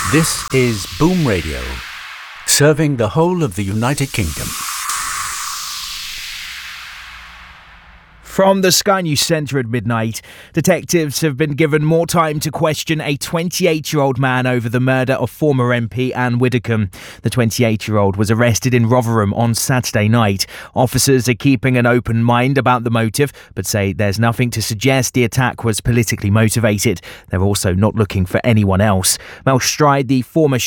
This is Boom Radio, serving the whole of the United Kingdom. From the Sky News Centre at midnight, detectives have been given more time to question a 28-year-old man over the murder of former MP Anne Widdecombe. The 28-year-old was arrested in Rotherham on Saturday night. Officers are keeping an open mind about the motive, but say there's nothing to suggest the attack was politically motivated. They're also not looking for anyone else. Mel Stride, the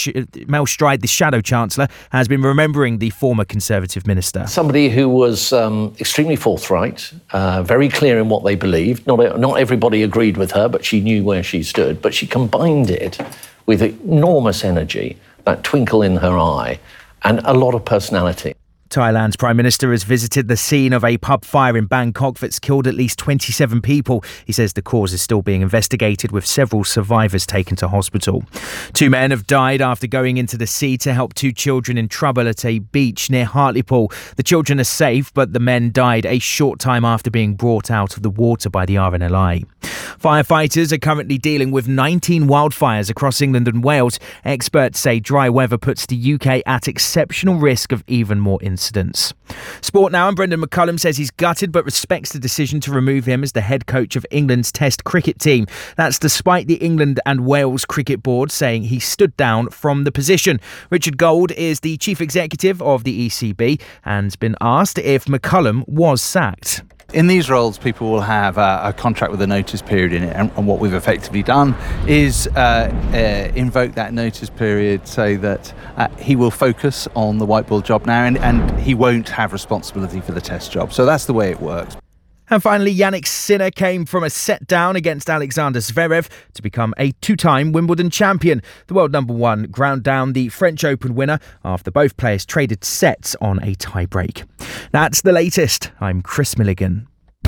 Shadow Chancellor, has been remembering the former Conservative minister. Somebody who was extremely forthright, very clear in what they believed. Not everybody agreed with her, but she knew where she stood. But she combined it with enormous energy, that twinkle in her eye, and a lot of personality. Thailand's Prime Minister has visited the scene of a pub fire in Bangkok that's killed at least 27 people. He says the cause is still being investigated, with several survivors taken to hospital. 2 men have died after going into the sea to help 2 children in trouble at a beach near Hartlepool. The children are safe, but the men died a short time after being brought out of the water by the RNLI. Firefighters are currently dealing with 19 wildfires across England and Wales. Experts say dry weather puts the UK at exceptional risk of even more incidents. Sport now, and Brendan McCullum says he's gutted but respects the decision to remove him as the head coach of England's Test cricket team. That's despite the England and Wales Cricket Board saying he stood down from the position. Richard Gould is the chief executive of the ECB and's been asked if McCullum was sacked. In these roles, people will have a contract with a notice period in it, and what we've effectively done is invoke that notice period so that he will focus on the white ball job now, and he won't have responsibility for the Test job. So that's the way it works. And finally, Yannick Sinner came from a set down against Alexander Zverev to become a 2-time Wimbledon champion. The world number 1 ground down the French Open winner after both players traded sets on a tie-break. That's the latest. I'm Chris Milligan.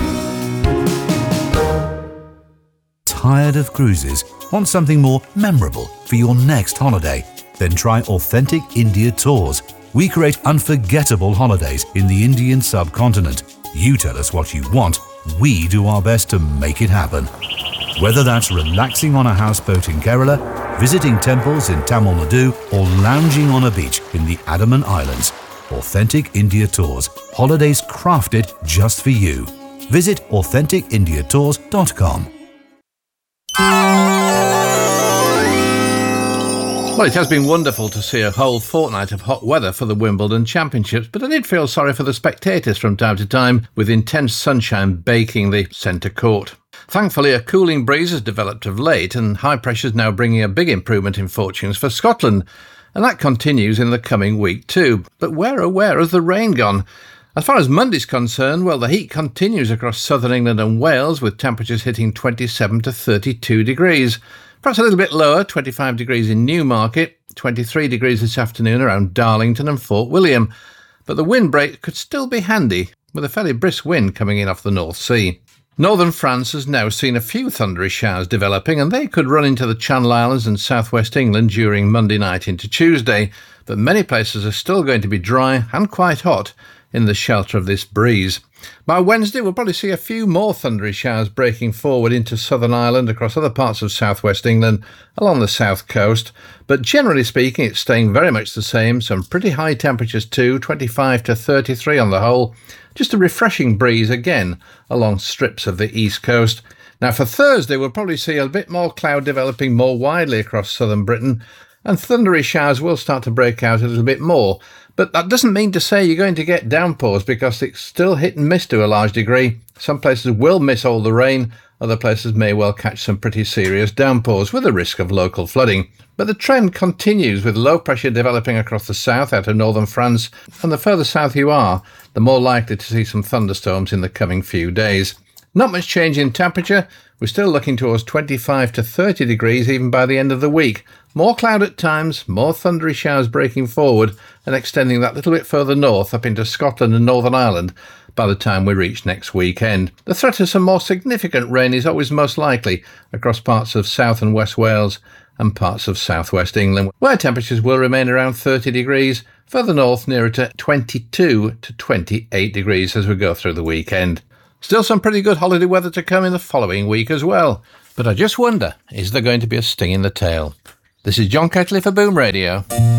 Tired of cruises? Want something more memorable for your next holiday? Then try Authentic India Tours. We create unforgettable holidays in the Indian subcontinent. You tell us what you want, we do our best to make it happen. Whether that's relaxing on a houseboat in Kerala, visiting temples in Tamil Nadu, or lounging on a beach in the Andaman Islands, Authentic India Tours. Holidays crafted just for you. Visit AuthenticIndiaTours.com. Well, it has been wonderful to see a whole fortnight of hot weather for the Wimbledon Championships, but I did feel sorry for the spectators from time to time, with intense sunshine baking the centre court. Thankfully, a cooling breeze has developed of late, and high pressure is now bringing a big improvement in fortunes for Scotland, and that continues in the coming week too. But where has the rain gone? As far as Monday's concerned, well, the heat continues across southern England and Wales, with temperatures hitting 27 to 32 degrees. Perhaps a little bit lower, 25 degrees in Newmarket, 23 degrees this afternoon around Darlington and Fort William. But the windbreak could still be handy, with a fairly brisk wind coming in off the North Sea. Northern France has now seen a few thundery showers developing, and they could run into the Channel Islands and southwest England during Monday night into Tuesday. But many places are still going to be dry and quite hot in the shelter of this breeze. By Wednesday, we'll probably see a few more thundery showers breaking forward into Southern Ireland, across other parts of southwest England, along the south coast. But generally speaking, it's staying very much the same. Some pretty high temperatures too, 25 to 33 on the whole. Just a refreshing breeze again along strips of the east coast. Now for Thursday, we'll probably see a bit more cloud developing more widely across southern Britain, and thundery showers will start to break out a little bit more. But that doesn't mean to say you're going to get downpours, because it's still hit and miss to a large degree. Some places will miss all the rain, other places may well catch some pretty serious downpours with a risk of local flooding. But the trend continues, with low pressure developing across the south out of northern France, and the further south you are, the more likely to see some thunderstorms in the coming few days. Not much change in temperature. We're still looking towards 25 to 30 degrees even by the end of the week. More cloud at times, more thundery showers breaking forward and extending that little bit further north up into Scotland and Northern Ireland by the time we reach next weekend. The threat of some more significant rain is always most likely across parts of South and West Wales and parts of southwest England, where temperatures will remain around 30 degrees, further north nearer to 22 to 28 degrees as we go through the weekend. Still some pretty good holiday weather to come in the following week as well. But I just wonder, is there going to be a sting in the tail? This is John Ketley for Boom Radio.